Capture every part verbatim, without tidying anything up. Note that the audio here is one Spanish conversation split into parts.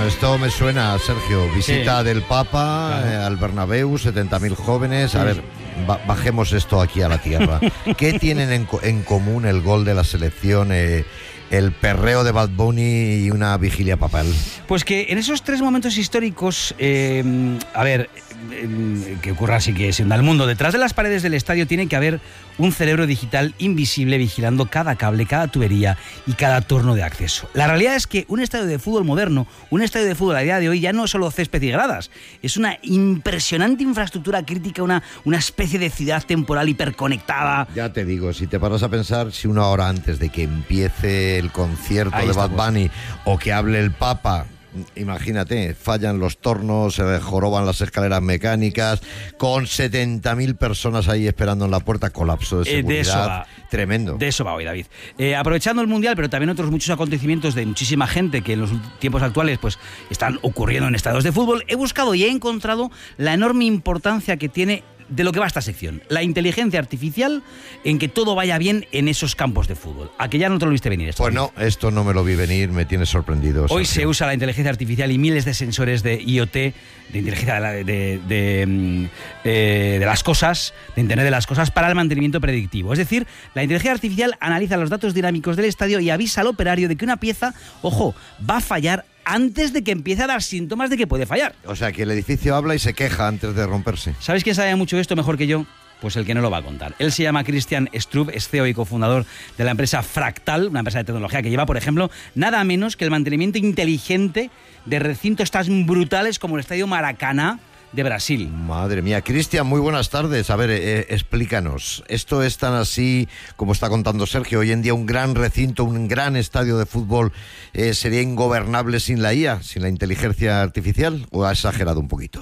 esto me suena, Sergio. Visita sí. del Papa claro. eh, al Bernabéu, setenta mil jóvenes. Sí. A ver, ba- bajemos esto aquí a la tierra. ¿Qué tienen en, co- en común el gol de la selección, eh, el perreo de Bad Bunny y una vigilia papal? Pues que en esos tres momentos históricos, eh, a ver, eh, que ocurra así que siendo al mundo, detrás de las paredes del estadio tiene que haber un cerebro digital invisible vigilando cada cable, cada tubería y cada torno de acceso. La realidad es que un estadio de fútbol moderno, un estadio de fútbol a día de hoy ya no es solo césped y gradas, es una impresionante infraestructura crítica, una, una especie de ciudad temporal hiperconectada. Ya te digo, si te paras a pensar, si una hora antes de que empiece el concierto Ahí de estamos. Bad Bunny o que hable el Papa, imagínate, fallan los tornos, se joroban las escaleras mecánicas, con setenta mil personas ahí esperando en la puerta, colapso de seguridad, eh, de eso va, tremendo. De eso va hoy, David. Eh, aprovechando el Mundial, pero también otros muchos acontecimientos de muchísima gente que en los tiempos actuales pues están ocurriendo en estadios de fútbol, he buscado y he encontrado la enorme importancia que tiene de lo que va esta sección, la inteligencia artificial en que todo vaya bien en esos campos de fútbol. ¿A que ya no te lo viste venir esto? Pues no, esto no me lo vi venir, me tiene sorprendido. Hoy Sergio. se usa la inteligencia artificial y miles de sensores de I O T, de inteligencia de, de, de, de, de las cosas, de Internet de las cosas, para el mantenimiento predictivo. Es decir, la inteligencia artificial analiza los datos dinámicos del estadio y avisa al operario de que una pieza, ojo, va a fallar antes de que empiece a dar síntomas de que puede fallar. O sea, que el edificio habla y se queja antes de romperse. ¿Sabéis quién sabe mucho de esto mejor que yo? Pues el que no lo va a contar. Él se llama Christian Strub, es C E O y cofundador de la empresa Fractal, una empresa de tecnología que lleva, por ejemplo, nada menos que el mantenimiento inteligente de recintos tan brutales como el Estadio Maracaná de Brasil. Madre mía. Cristian, muy buenas tardes. A ver, eh, explícanos. ¿Esto es tan así como está contando Sergio? Hoy en día un gran recinto, un gran estadio de fútbol eh, sería ingobernable sin la I A, sin la inteligencia artificial, ¿o ha exagerado un poquito?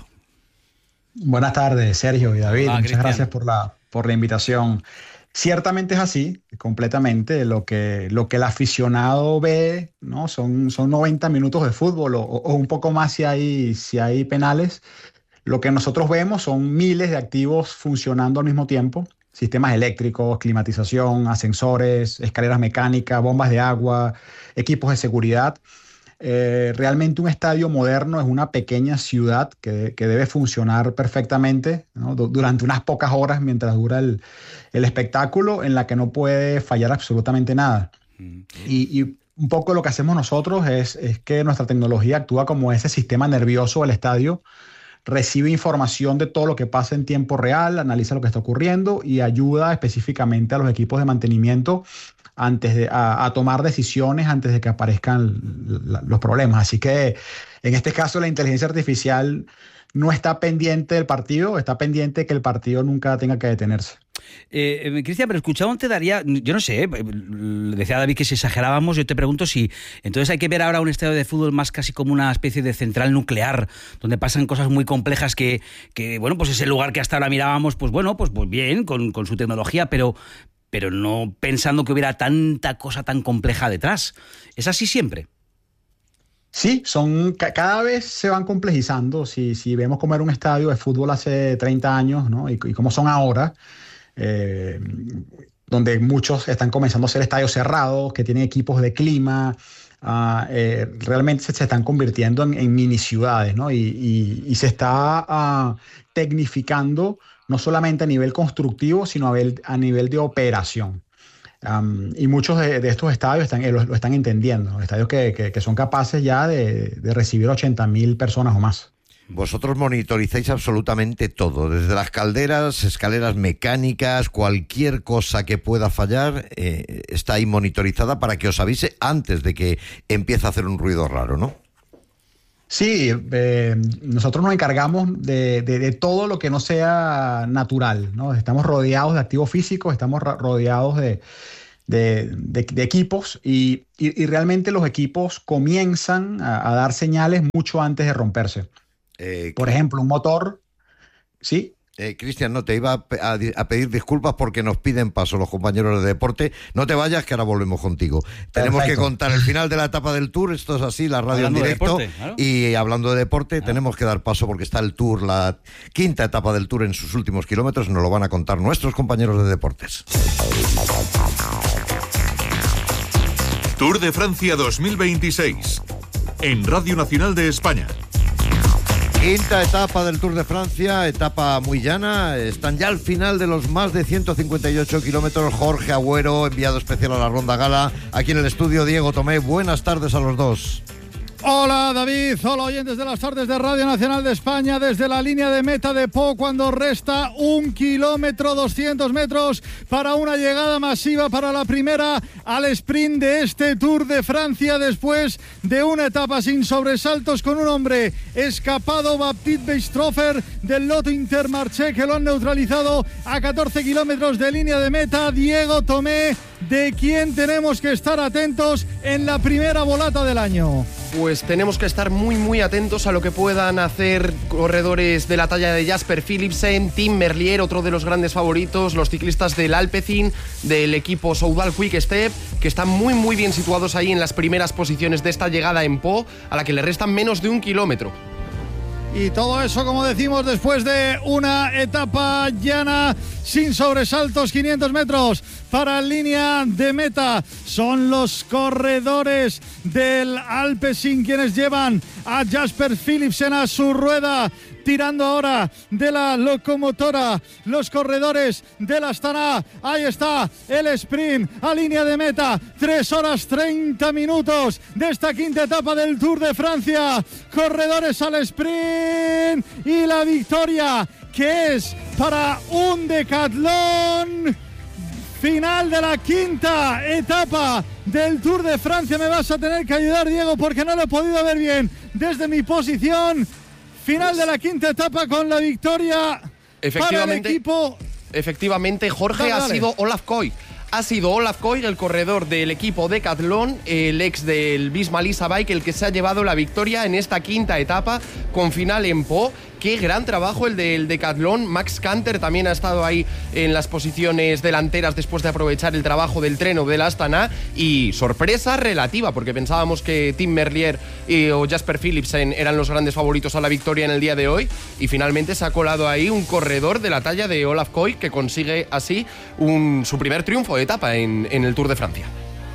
Buenas tardes, Sergio y David. Ah, Muchas Cristian. gracias por la, por la invitación. Ciertamente es así, completamente. Lo que, lo que el aficionado ve, ¿no? Son, son noventa minutos de fútbol o, o un poco más si hay, si hay penales. Lo que nosotros vemos son miles de activos funcionando al mismo tiempo. Sistemas eléctricos, climatización, ascensores, escaleras mecánicas, bombas de agua, equipos de seguridad. Eh, realmente un estadio moderno es una pequeña ciudad que, que debe funcionar perfectamente, ¿no? Du- durante unas pocas horas mientras dura el, el espectáculo, en la que no puede fallar absolutamente nada. Mm. Y, y un poco lo que hacemos nosotros es, es que nuestra tecnología actúa como ese sistema nervioso del estadio, recibe información de todo lo que pasa en tiempo real, analiza lo que está ocurriendo y ayuda específicamente a los equipos de mantenimiento antes de, a, a tomar decisiones antes de que aparezcan la, los problemas. Así que en este caso la inteligencia artificial no está pendiente del partido, está pendiente de que el partido nunca tenga que detenerse. Eh, eh, Cristian, pero escuchado te daría, yo no sé, decía David que si exagerábamos, yo te pregunto si entonces hay que ver ahora un estadio de fútbol más casi como una especie de central nuclear, donde pasan cosas muy complejas que, que bueno, pues ese lugar que hasta ahora mirábamos, pues bueno, pues, pues bien, con, con su tecnología, pero, pero no pensando que hubiera tanta cosa tan compleja detrás. ¿Es así siempre? Sí, son, cada vez se van complejizando. Si, si vemos cómo era un estadio de fútbol hace treinta años, ¿no? y, y cómo son ahora, eh, donde muchos están comenzando a ser estadios cerrados, que tienen equipos de clima, uh, eh, realmente se, se están convirtiendo en, en mini ciudades, ¿no? y, y, y se está uh, tecnificando no solamente a nivel constructivo, sino a nivel, a nivel de operación. Um, y muchos de, de estos estadios están, eh, lo, lo están entendiendo, ¿no? Estadios que, que, que son capaces ya de, de recibir ochenta mil personas o más. Vosotros monitorizáis absolutamente todo, desde las calderas, escaleras mecánicas, cualquier cosa que pueda fallar, eh, está ahí monitorizada para que os avise antes de que empiece a hacer un ruido raro, ¿no? Sí, eh, nosotros nos encargamos de, de, de todo lo que no sea natural, ¿no? Estamos rodeados de activos físicos, estamos rodeados de, de, de, de equipos y, y, y realmente los equipos comienzan a, a dar señales mucho antes de romperse. Eh, Por ejemplo, un motor, ¿sí? Eh, Cristian, no, te iba a, a, a pedir disculpas porque nos piden paso los compañeros de deporte. No te vayas, que ahora volvemos contigo. Perfecto. Tenemos que contar el final de la etapa del Tour, esto es así, la radio hablando en directo. De deporte, claro. Y hablando de deporte, claro, tenemos que dar paso porque está el Tour, la quinta etapa del Tour en sus últimos kilómetros, nos lo van a contar nuestros compañeros de deportes. Tour de Francia dos mil veintiséis. en Radio Nacional de España. Quinta etapa del Tour de Francia, etapa muy llana. Están ya al final de los más de ciento cincuenta y ocho kilómetros. Jorge Agüero, enviado especial a la Ronda Gala. Aquí en el estudio, Diego Tomé. Buenas tardes a los dos. Hola David, hola oyentes de las tardes de Radio Nacional de España, desde la línea de meta de Pau, cuando resta un kilómetro, doscientos metros para una llegada masiva para la primera al sprint de este Tour de Francia, después de una etapa sin sobresaltos, con un hombre escapado, Baptiste Weistrofer del Lotto Intermarché, que lo han neutralizado a catorce kilómetros de línea de meta. Diego Tomé, ¿de quién tenemos que estar atentos en la primera volata del año? Pues tenemos que estar muy muy atentos a lo que puedan hacer corredores de la talla de Jasper Philipsen, Tim Merlier, otro de los grandes favoritos, los ciclistas del Alpecin, del equipo Soudal Quick Step, que están muy muy bien situados ahí en las primeras posiciones de esta llegada en Pau, a la que le restan menos de un kilómetro. Y todo eso, como decimos, después de una etapa llana sin sobresaltos, quinientos metros para línea de meta. Son los corredores del Alpecin quienes llevan a Jasper Philipsen a su rueda, tirando ahora de la locomotora los corredores del Astana. Ahí está el sprint a línea de meta, tres horas treinta minutos de esta quinta etapa del Tour de Francia. Corredores al sprint y la victoria, que es para un decatlón. Final de la quinta etapa del Tour de Francia. Me vas a tener que ayudar, Diego, porque no lo he podido ver bien desde mi posición. Final de la quinta etapa con la victoria para el equipo. Efectivamente, Jorge, dale, ha dale. sido Olaf Koy. Ha sido Olaf Koy, el corredor del equipo Decathlon, el ex del Visma Lease Bike, el que se ha llevado la victoria en esta quinta etapa con final en Pau. Qué gran trabajo el del Decathlon. Max Canter también ha estado ahí en las posiciones delanteras después de aprovechar el trabajo del Treno del Astana. Y sorpresa relativa, porque pensábamos que Tim Merlier y, o Jasper Philipsen eran los grandes favoritos a la victoria en el día de hoy. Y finalmente se ha colado ahí un corredor de la talla de Olaf Koy, que consigue así un, su primer triunfo de etapa en, en el Tour de Francia.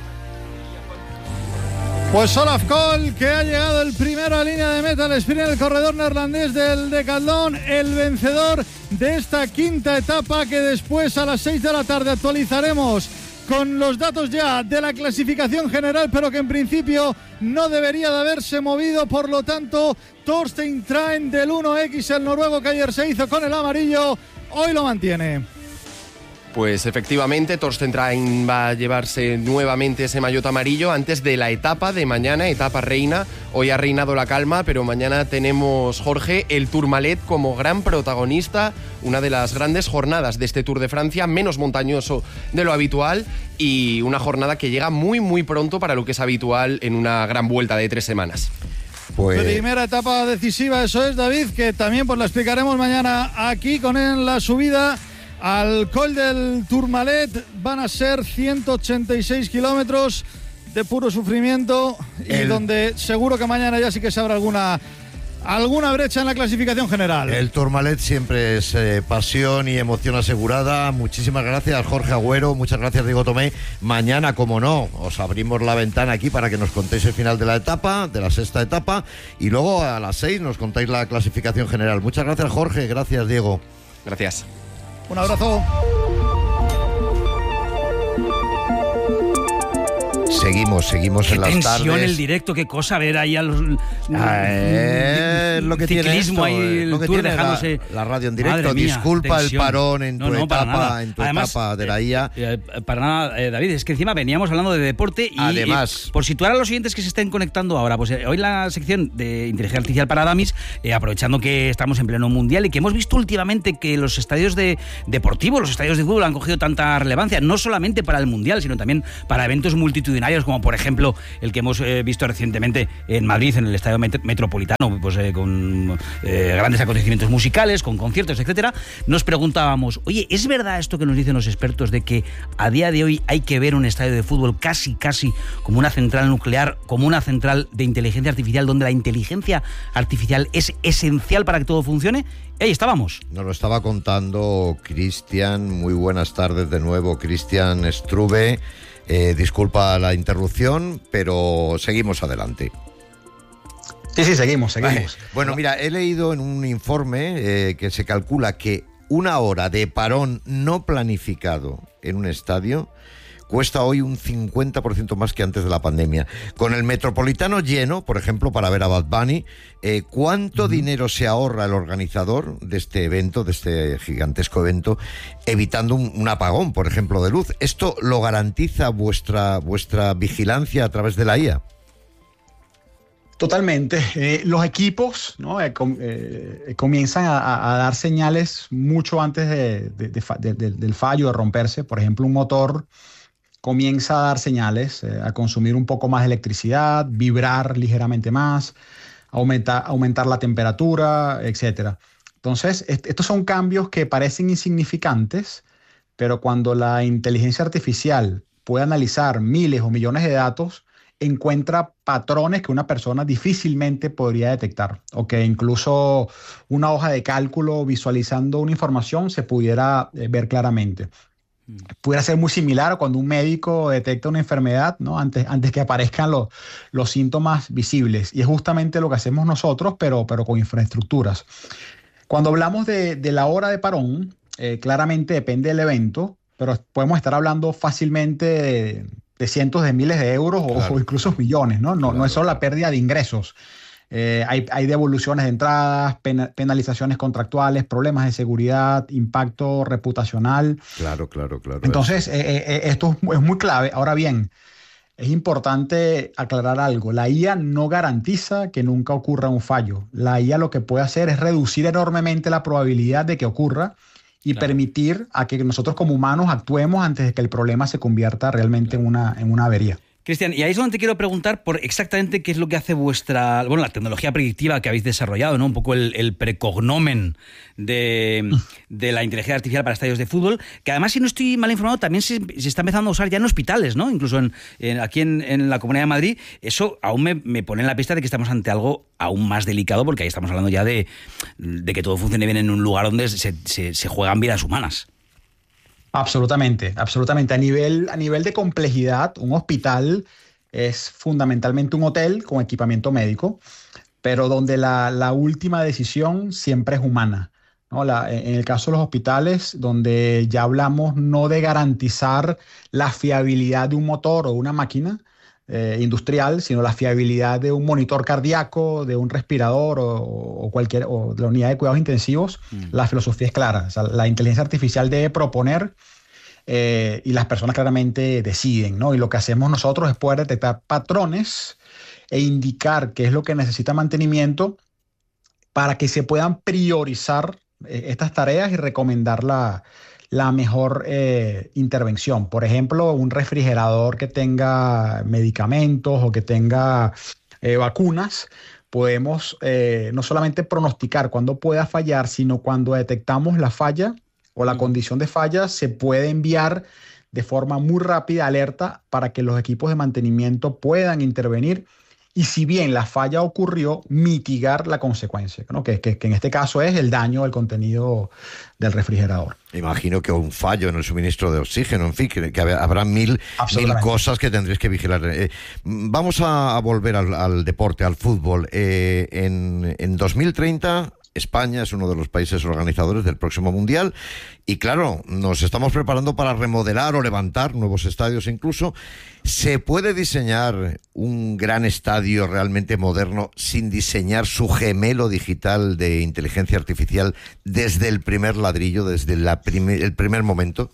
Pues Olaf Koy, que ha llegado el primero a línea de meta, el sprint, el corredor neerlandés del Decathlon, el vencedor de esta quinta etapa, que después a las seis de la tarde actualizaremos con los datos ya de la clasificación general, pero que en principio no debería de haberse movido. Por lo tanto, Torstein Train del uno equis, el noruego que ayer se hizo con el amarillo, hoy lo mantiene. Pues efectivamente, Torsten Train va a llevarse nuevamente ese maillot amarillo antes de la etapa de mañana, etapa reina. Hoy ha reinado la calma, pero mañana tenemos, Jorge, el Tourmalet como gran protagonista, una de las grandes jornadas de este Tour de Francia, menos montañoso de lo habitual y una jornada que llega muy muy pronto para lo que es habitual en una gran vuelta de tres semanas. Pues... primera etapa decisiva, eso es, David, que también pues la explicaremos mañana aquí con en la subida al Col del Tourmalet. Van a ser ciento ochenta y seis kilómetros de puro sufrimiento y el... donde seguro que mañana ya sí que se habrá alguna alguna brecha en la clasificación general. El Tourmalet siempre es eh, pasión y emoción asegurada. Muchísimas gracias, Jorge Agüero. Muchas gracias, Diego Tomé. Mañana, como no, os abrimos la ventana aquí para que nos contéis el final de la etapa, de la sexta etapa, y luego a las seis nos contáis la clasificación general. Muchas gracias, Jorge. Gracias, Diego. Gracias. Un abrazo. Seguimos, seguimos qué en las tardes. Qué tensión el directo, qué cosa ver ahí a los... Ah, eh, lo que ciclismo tiene esto, ahí, el lo que Tour tiene dejándose... La, la radio en directo. Madre mía, disculpa tensión. El parón en tu no, no, etapa, en tu Además, etapa de la I A. Eh, eh, para nada, eh, David, es que encima veníamos hablando de deporte y... Además... Eh, por situar a los oyentes que se estén conectando ahora, pues eh, hoy la sección de inteligencia artificial para Damis, eh, aprovechando que estamos en pleno mundial y que hemos visto últimamente que los estadios de deportivos, los estadios de fútbol han cogido tanta relevancia, no solamente para el mundial, sino también para eventos multitudinarios, como por ejemplo el que hemos eh, visto recientemente en Madrid, en el Estadio Met- Metropolitano, pues eh, con eh, grandes acontecimientos musicales, con conciertos, etcétera. Nos preguntábamos, oye, ¿es verdad esto que nos dicen los expertos de que a día de hoy hay que ver un estadio de fútbol casi, casi como una central nuclear, como una central de inteligencia artificial, donde la inteligencia artificial es esencial para que todo funcione? Y ahí estábamos. Nos lo estaba contando Cristian. Muy buenas tardes de nuevo, Cristian Strube. Eh, disculpa la interrupción, pero seguimos adelante. Sí, sí, seguimos, seguimos. Bueno, mira, he leído en un informe eh, que se calcula que una hora de parón no planificado en un estadio cuesta hoy un cincuenta por ciento más que antes de la pandemia. Con el Metropolitano lleno, por ejemplo, para ver a Bad Bunny, eh, ¿cuánto uh-huh. dinero se ahorra el organizador de este evento, de este gigantesco evento, evitando un, un apagón, por ejemplo, de luz? ¿Esto lo garantiza vuestra, vuestra vigilancia a través de la I A? Totalmente. Eh, los equipos, ¿no? eh, com, eh, comienzan a, a dar señales mucho antes de, de, de, de, de, del fallo, de romperse. Por ejemplo, un motor comienza a dar señales, eh, a consumir un poco más de electricidad, vibrar ligeramente más, aumentar, aumentar la temperatura, etcétera. Entonces, est- estos son cambios que parecen insignificantes, pero cuando la inteligencia artificial puede analizar miles o millones de datos, encuentra patrones que una persona difícilmente podría detectar, o que incluso una hoja de cálculo visualizando una información se pudiera eh, ver claramente. Pudiera ser muy similar a cuando un médico detecta una enfermedad, ¿no? Antes, antes que aparezcan los, los síntomas visibles. Y es justamente lo que hacemos nosotros, pero, pero con infraestructuras. Cuando hablamos de, de la hora de parón, eh, claramente depende del evento, pero podemos estar hablando fácilmente de, de cientos de miles de euros o, claro. o incluso millones, ¿no? No, claro. no es solo la pérdida de ingresos. Eh, hay, hay devoluciones de entradas, pena, penalizaciones contractuales, problemas de seguridad, impacto reputacional. Claro, claro, claro. Entonces, eh, eh, esto es muy clave. Ahora bien, es importante aclarar algo. La I A no garantiza que nunca ocurra un fallo. La I A lo que puede hacer es reducir enormemente la probabilidad de que ocurra y claro. permitir a que nosotros como humanos actuemos antes de que el problema se convierta realmente claro. en una, en una avería. Cristian, y ahí es donde te quiero preguntar por exactamente qué es lo que hace vuestra, bueno, la tecnología predictiva que habéis desarrollado, ¿no? Un poco el, el precognomen de, de la inteligencia artificial para estadios de fútbol, que además, si no estoy mal informado, también se, se está empezando a usar ya en hospitales, ¿no? Incluso en, en, aquí en, en la Comunidad de Madrid. Eso aún me, me pone en la pista de que estamos ante algo aún más delicado, porque ahí estamos hablando ya de, de que todo funcione bien en un lugar donde se, se, se juegan vidas humanas. Absolutamente, absolutamente. A nivel, a nivel de complejidad, un hospital es fundamentalmente un hotel con equipamiento médico, pero donde la, la última decisión siempre es humana, ¿no? La, en el caso de los hospitales, donde ya hablamos no de garantizar la fiabilidad de un motor o una máquina eh, industrial, sino la fiabilidad de un monitor cardíaco, de un respirador o, o cualquier o de la unidad de cuidados intensivos, mm. la filosofía es clara. O sea, la inteligencia artificial debe proponer eh, y las personas claramente deciden, ¿no? Y lo que hacemos nosotros es poder detectar patrones e indicar qué es lo que necesita mantenimiento para que se puedan priorizar eh, estas tareas y recomendar la la mejor eh, intervención. Por ejemplo, un refrigerador que tenga medicamentos o que tenga eh, vacunas, podemos eh, no solamente pronosticar cuándo pueda fallar, sino cuando detectamos la falla o la condición de falla, se puede enviar de forma muy rápida alerta para que los equipos de mantenimiento puedan intervenir y, si bien la falla ocurrió, mitigar la consecuencia, ¿no? que, que, que en este caso es el daño del contenido del refrigerador. Imagino que un fallo en el suministro de oxígeno, en fin, que, que habrá mil, mil cosas que tendréis que vigilar. Eh, vamos a, a volver al, al deporte, al fútbol. Eh, en, en dos mil treinta... España es uno de los países organizadores del próximo Mundial y, claro, nos estamos preparando para remodelar o levantar nuevos estadios incluso. ¿Se puede diseñar un gran estadio realmente moderno sin diseñar su gemelo digital de inteligencia artificial desde el primer ladrillo, desde la primer, el primer momento?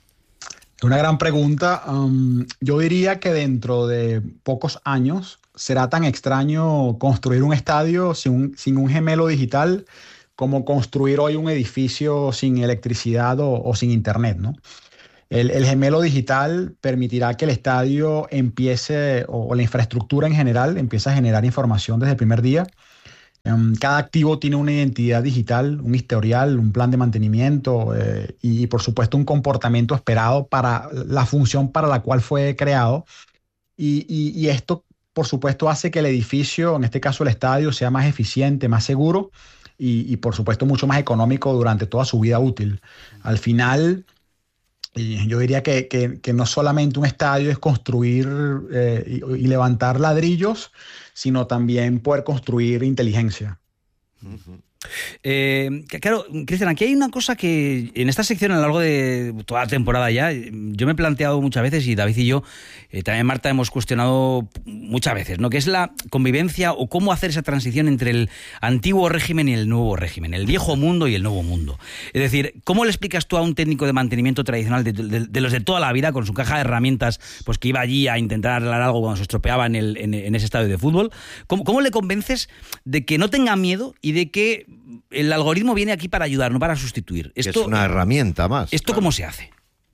Una gran pregunta. Um, yo diría que dentro de pocos años será tan extraño construir un estadio sin un, sin un gemelo digital como construir hoy un edificio sin electricidad o, o sin internet, ¿no? El, el gemelo digital permitirá que el estadio empiece, o, o la infraestructura en general, empiece a generar información desde el primer día. Um, cada activo tiene una identidad digital, un historial, un plan de mantenimiento eh, y, y, por supuesto, un comportamiento esperado para la función para la cual fue creado. Y, y, y esto, por supuesto, hace que el edificio, en este caso el estadio, sea más eficiente, más seguro y, y por supuesto, mucho más económico durante toda su vida útil. Al final, Y yo diría que, que, que no solamente un estadio es construir eh, y, y levantar ladrillos, sino también poder construir inteligencia. Uh-huh. Eh, claro, Cristian, aquí hay una cosa que en esta sección a lo largo de toda la temporada ya, yo me he planteado muchas veces, y David y yo, eh, también Marta, hemos cuestionado muchas veces, ¿no? Que es la convivencia o cómo hacer esa transición entre el antiguo régimen y el nuevo régimen, el viejo mundo y el nuevo mundo. Es decir, ¿cómo le explicas tú a un técnico de mantenimiento tradicional de, de, de los de toda la vida, con su caja de herramientas, pues que iba allí a intentar arreglar algo cuando se estropeaba en, el, en, en ese estadio de fútbol? ¿Cómo, cómo le convences de que no tenga miedo y de que el algoritmo viene aquí para ayudar, no para sustituir? Esto, es una herramienta más. ¿Esto claro. cómo se hace?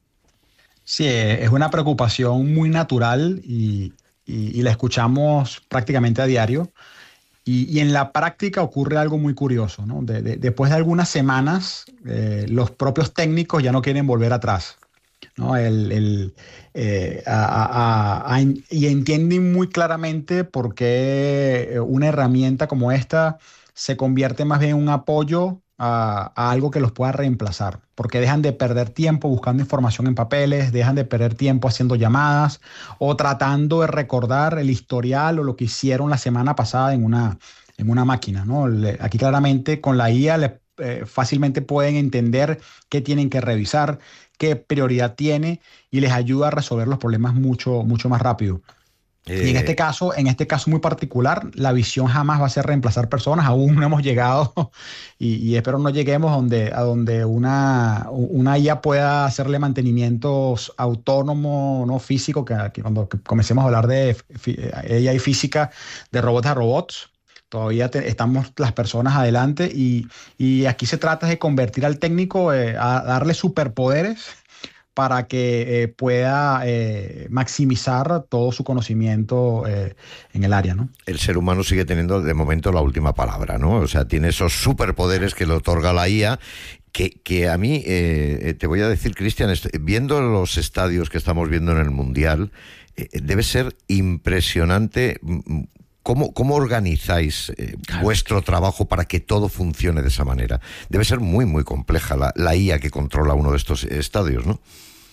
Sí, es una preocupación muy natural y, y, y la escuchamos prácticamente a diario. Y, y en la práctica ocurre algo muy curioso, ¿no? De, de, después de algunas semanas, eh, los propios técnicos ya no quieren volver atrás, ¿no? El, el, eh, a, a, a, y entienden muy claramente por qué una herramienta como esta se convierte más bien en un apoyo a, a algo que los pueda reemplazar, porque dejan de perder tiempo buscando información en papeles, dejan de perder tiempo haciendo llamadas o tratando de recordar el historial o lo que hicieron la semana pasada en una, en una máquina, ¿no? Le, aquí claramente con la I A le, eh, fácilmente pueden entender qué tienen que revisar, qué prioridad tiene, y les ayuda a resolver los problemas mucho, mucho más rápido. Eh, y en este caso, en este caso muy particular, la visión jamás va a ser reemplazar personas. Aún no hemos llegado y, y espero no lleguemos donde, a donde una, una I A pueda hacerle mantenimientos autónomo, no físico, que, que cuando comencemos a hablar de A I física, de robots a robots. Todavía te, estamos las personas adelante y, y aquí se trata de convertir al técnico, eh, a darle superpoderes para que eh, pueda eh, maximizar todo su conocimiento eh, en el área, ¿no? El ser humano sigue teniendo de momento la última palabra, ¿no? O sea, tiene esos superpoderes que le otorga la I A, que, que a mí, eh, te voy a decir, Cristian, viendo los estadios que estamos viendo en el Mundial, eh, debe ser impresionante. ¿Cómo, cómo organizáis eh, claro. vuestro trabajo para que todo funcione de esa manera? Debe ser muy, muy compleja la, la I A que controla uno de estos estadios, ¿no?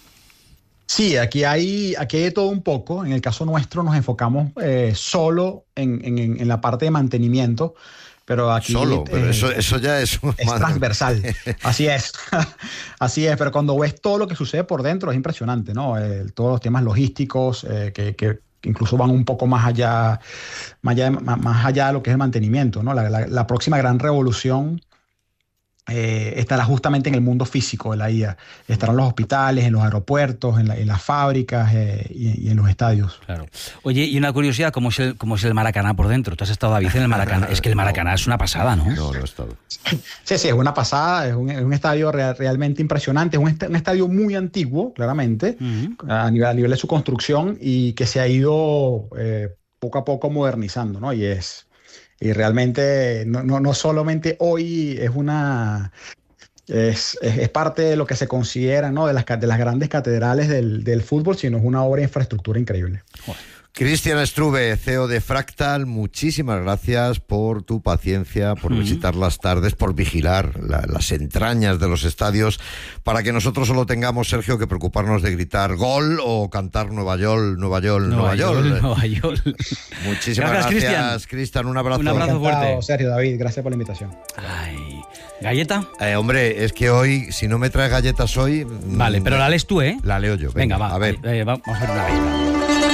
Sí, aquí hay, aquí hay de todo un poco. En el caso nuestro nos enfocamos eh, solo en, en, en la parte de mantenimiento, pero aquí... Solo, pero eh, eso, eso ya es... Es madre. Transversal, así es, así es, pero cuando ves todo lo que sucede por dentro es impresionante, ¿no? Eh, todos los temas logísticos eh, que... que que incluso van un poco más allá, más allá, de, más allá de lo que es el mantenimiento, ¿no? La, la, la próxima gran revolución eh, estará justamente en el mundo físico de la I A. Estarán en los hospitales, en los aeropuertos, en, la, en las fábricas eh, y, y en los estadios. Claro. Oye, y una curiosidad, ¿cómo es el, cómo es el Maracaná por dentro? ¿Tú has estado, David, en el Maracaná? Es que el Maracaná es una pasada, ¿no? No, no he estado. Sí, sí, es una pasada, es un, es un estadio real, realmente impresionante, es un, est un estadio muy antiguo, claramente, uh-huh. a, nivel, a nivel de su construcción, y que se ha ido eh, poco a poco modernizando, ¿no? Y es... Y realmente no, no, no solamente hoy es una es, es, es parte de lo que se considera, ¿no? de, las, de las grandes catedrales del, del fútbol, sino es una obra de infraestructura increíble. Bueno. Cristian Struve, C E O de Fractal, muchísimas gracias por tu paciencia, por uh-huh. visitar las tardes, por vigilar la, las entrañas de los estadios, para que nosotros solo tengamos, Sergio, que preocuparnos de gritar gol o cantar Nueva York, Nueva York, Nueva, Nueva York. York. Nueva York. Muchísimas gracias, gracias Cristian. Un abrazo. Un abrazo fuerte. Sergio, David, gracias por la invitación. Ay, ¿galleta? Eh, hombre, es que hoy, si no me traes galletas hoy... Vale, pero la lees tú, ¿eh? La leo yo. Venga, Venga va. A ver. Eh, vamos a ver una vez.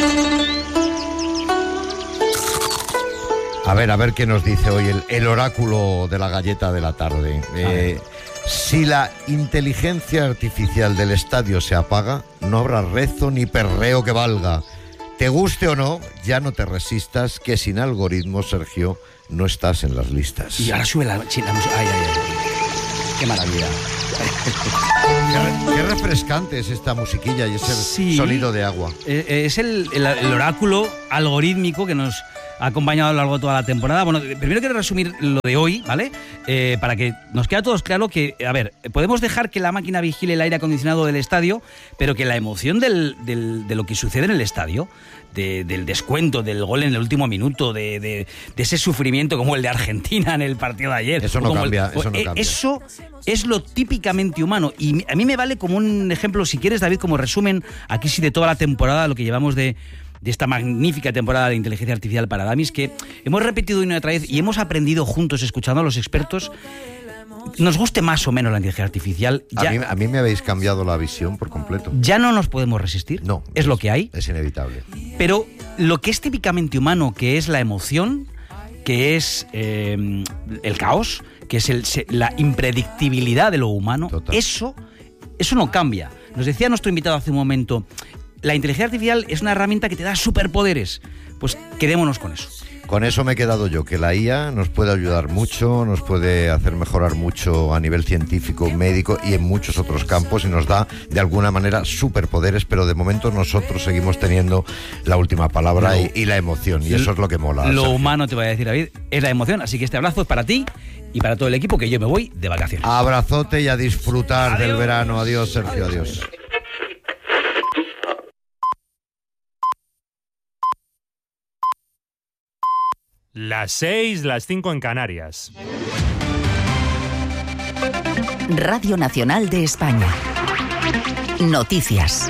A ver, a ver qué nos dice hoy el, el oráculo de la galleta de la tarde. Eh, si la inteligencia artificial del estadio se apaga, no habrá rezo ni perreo que valga. Te guste o no, ya no te resistas, que sin algoritmos, Sergio, no estás en las listas. Y ahora sube la música. Ay, ay, ay. Qué maravilla. Qué, qué refrescante es esta musiquilla y ese sí, sonido de agua. Es el, el, el oráculo algorítmico que nos ha acompañado a lo largo de toda la temporada. Bueno, primero quiero resumir lo de hoy, ¿vale? Eh, para que nos quede a todos claro que, a ver, podemos dejar que la máquina vigile el aire acondicionado del estadio, pero que la emoción del, del, de lo que sucede en el estadio, de, del descuento, del gol en el último minuto, de, de, de ese sufrimiento como el de Argentina en el partido de ayer. Eso no cambia, el, eso no eh, cambia. Eso es lo típicamente humano. Y a mí me vale como un ejemplo, si quieres, David, como resumen, aquí sí de toda la temporada, lo que llevamos de... de esta magnífica temporada de inteligencia artificial para Damis, que hemos repetido una y otra vez y hemos aprendido juntos, escuchando a los expertos, nos guste más o menos la inteligencia artificial. Ya, a, mí, a mí me habéis cambiado la visión por completo. Ya no nos podemos resistir. No. Es, es lo que hay. Es inevitable. Pero lo que es típicamente humano, que es la emoción, que es eh, el caos, que es el, la impredictibilidad de lo humano, Total. eso eso no cambia. Nos decía nuestro invitado hace un momento, la inteligencia artificial es una herramienta que te da superpoderes. Pues quedémonos con eso. Con eso me he quedado yo, que la I A nos puede ayudar mucho, nos puede hacer mejorar mucho a nivel científico, médico y en muchos otros campos, y nos da de alguna manera superpoderes, pero de momento nosotros seguimos teniendo la última palabra lo, y, y la emoción, y eso es lo que mola. Lo Sergio. humano, te voy a decir, David, es la emoción, así que este abrazo es para ti y para todo el equipo, que yo me voy de vacaciones. Abrazote y a disfrutar adiós. del verano. Adiós, Sergio, adiós. Las seis, las cinco en Canarias. Radio Nacional de España. Noticias.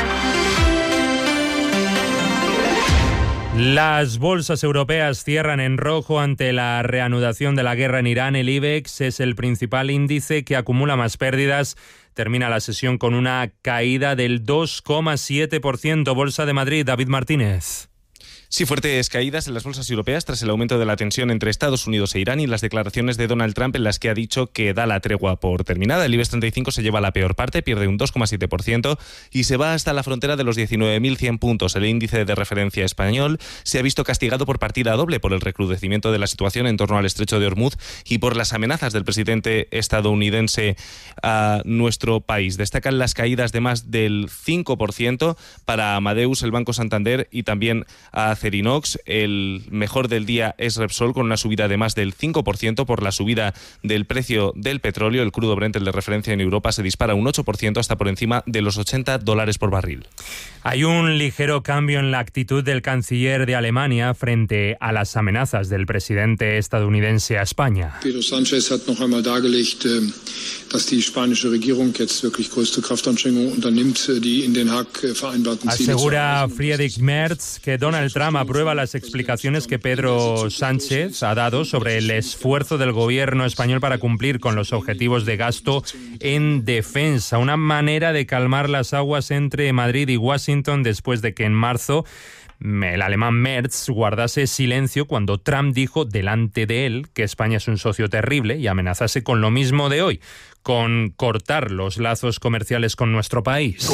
Las bolsas europeas cierran en rojo ante la reanudación de la guerra en Irán. El IBEX es el principal índice que acumula más pérdidas. Termina la sesión con una caída del dos coma siete por ciento. Bolsa de Madrid, David Martínez. Sí, fuertes caídas en las bolsas europeas tras el aumento de la tensión entre Estados Unidos e Irán y las declaraciones de Donald Trump en las que ha dicho que da la tregua por terminada. El IBEX treinta y cinco se lleva la peor parte, pierde un dos coma siete por ciento y se va hasta la frontera de los diecinueve mil cien puntos. El índice de referencia español se ha visto castigado por partida doble por el recrudecimiento de la situación en torno al estrecho de Hormuz y por las amenazas del presidente estadounidense a nuestro país. Destacan las caídas de más del cinco por ciento para Amadeus, el Banco Santander y también a Acerinox. El mejor del día es Repsol, con una subida de más del cinco por ciento por la subida del precio del petróleo. El crudo Brent, el de referencia en Europa, se dispara un ocho por ciento hasta por encima de los ochenta dólares por barril. Hay un ligero cambio en la actitud del canciller de Alemania frente a las amenazas del presidente estadounidense a España. Pedro Sánchez hat noch einmal dargelegt, dass die spanische Regierung jetzt wirklich größte Kraftanstrengungen unternimmt, die in Den Haag vereinbarten Ziele. Asegura Friedrich Merz que Donald Trump aprueba las explicaciones que Pedro Sánchez ha dado sobre el esfuerzo del gobierno español para cumplir con los objetivos de gasto en defensa. Una manera de calmar las aguas entre Madrid y Washington después de que en marzo el alemán Merz guardase silencio cuando Trump dijo delante de él que España es un socio terrible y amenazase con lo mismo de hoy, con cortar los lazos comerciales con nuestro país.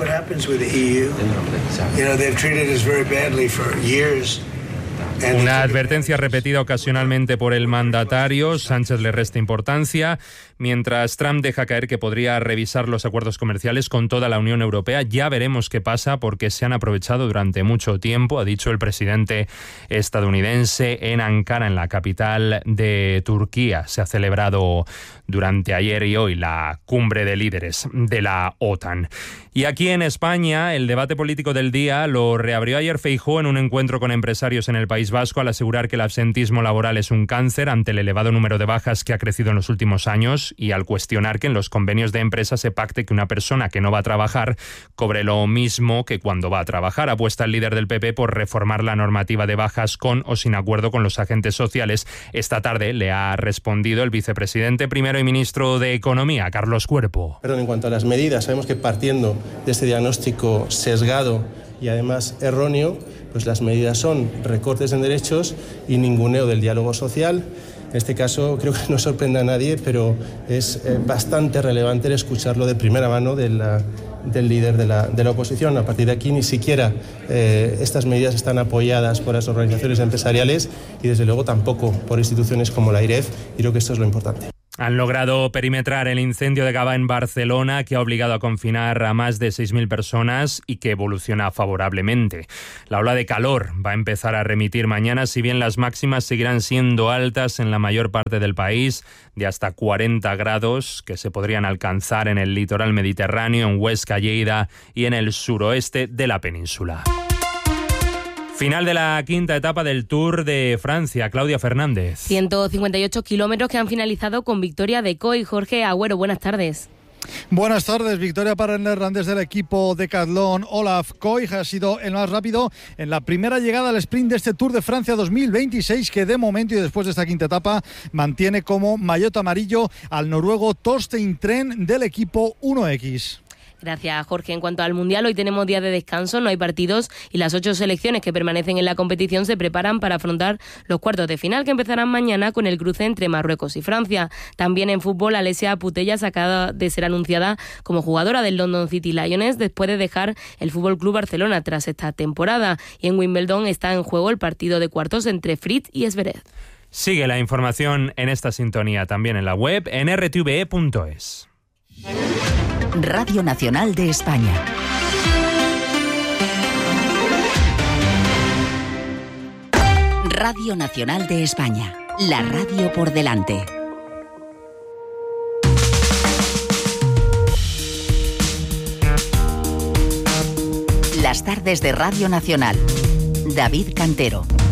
Una advertencia repetida ocasionalmente por el mandatario. Sánchez le resta importancia, mientras Trump deja caer que podría revisar los acuerdos comerciales con toda la Unión Europea. Ya veremos qué pasa, porque se han aprovechado durante mucho tiempo, ha dicho el presidente estadounidense en Ankara, en la capital de Turquía. Se ha celebrado durante ayer y hoy la cumbre de líderes de la OTAN. Y aquí en España, el debate político del día lo reabrió ayer Feijóo en un encuentro con empresarios en el País Vasco, al asegurar que el absentismo laboral es un cáncer ante el elevado número de bajas que ha crecido en los últimos años, y al cuestionar que en los convenios de empresa se pacte que una persona que no va a trabajar cobre lo mismo que cuando va a trabajar. Apuesta el líder del P P por reformar la normativa de bajas con o sin acuerdo con los agentes sociales. Esta tarde le ha respondido el vicepresidente primero y ministro de Economía, Carlos Cuerpo. Perdón, en cuanto a las medidas, sabemos que partiendo de este diagnóstico sesgado y además erróneo, pues las medidas son recortes en derechos y ninguneo del diálogo social. En este caso creo que no sorprende a nadie, pero es eh, bastante relevante escucharlo de primera mano de la, del líder de la, de la oposición. A partir de aquí ni siquiera eh, estas medidas están apoyadas por las organizaciones empresariales y desde luego tampoco por instituciones como la AIREF, y creo que esto es lo importante. Han logrado perimetrar el incendio de Gavà en Barcelona, que ha obligado a confinar a más de seis mil personas y que evoluciona favorablemente. La ola de calor va a empezar a remitir mañana, si bien las máximas seguirán siendo altas en la mayor parte del país, de hasta cuarenta grados, que se podrían alcanzar en el litoral mediterráneo, en Huesca, Lleida y en el suroeste de la península. Final de la quinta etapa del Tour de Francia. Claudia Fernández. ciento cincuenta y ocho kilómetros que han finalizado con victoria de Coy. Jorge Agüero, buenas tardes. Buenas tardes, victoria para el neerlandés del equipo Decathlon. Olaf Koy ha sido el más rápido en la primera llegada al sprint de este Tour de Francia dos mil veintiséis, que de momento y después de esta quinta etapa mantiene como maillot amarillo al noruego Torstein Tren del equipo uno equis. Gracias, Jorge. En cuanto al Mundial, hoy tenemos día de descanso, no hay partidos y las ocho selecciones que permanecen en la competición se preparan para afrontar los cuartos de final que empezarán mañana con el cruce entre Marruecos y Francia. También en fútbol, Alessia Putellas acaba de ser anunciada como jugadora del London City Lions después de dejar el F C Barcelona tras esta temporada. Y en Wimbledon está en juego el partido de cuartos entre Fritz y Zverev. Sigue la información en esta sintonía también en la web en r t v e punto es. Radio Nacional de España. Radio Nacional de España. La radio por delante. Las tardes de Radio Nacional. David Cantero.